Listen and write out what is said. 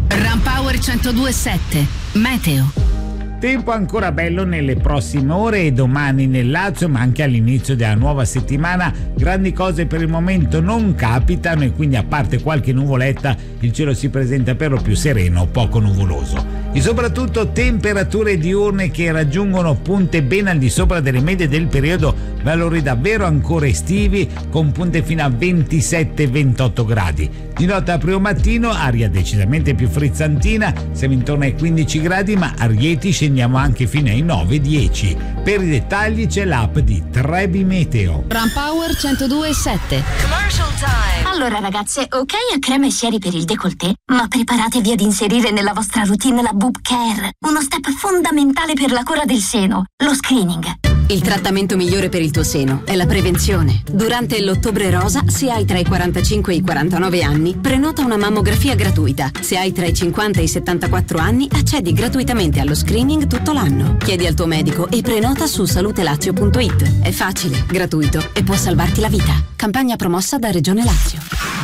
Rampower 102.7 Meteo. Tempo ancora bello nelle prossime ore e domani nel Lazio, ma anche all'inizio della nuova settimana. Grandi cose per il momento non capitano e quindi, a parte qualche nuvoletta, il cielo si presenta per lo più sereno, poco nuvoloso. E soprattutto temperature diurne che raggiungono punte ben al di sopra delle medie del periodo, valori davvero ancora estivi, con punte fino a 27-28 gradi. Di notte a primo mattino aria decisamente più frizzantina, siamo intorno ai 15 gradi, ma a Rieti scendiamo anche fino ai 9-10. Per i dettagli c'è l'app di Trebi Meteo. Rampower 102.7 Commercial time. Allora ragazze, ok a crema e sieri per il décolleté, ma preparatevi ad inserire nella vostra routine la boob care, uno step fondamentale per la cura del seno, lo screening. Il trattamento migliore per il tuo seno è la prevenzione. Durante l'Ottobre Rosa, se hai tra i 45 e i 49 anni, prenota una mammografia gratuita. Se hai tra i 50 e i 74 anni, accedi gratuitamente allo screening tutto l'anno. Chiedi al tuo medico e prenota su salutelazio.it. È facile, gratuito e può salvarti la vita. Campagna promossa da Regione Lazio.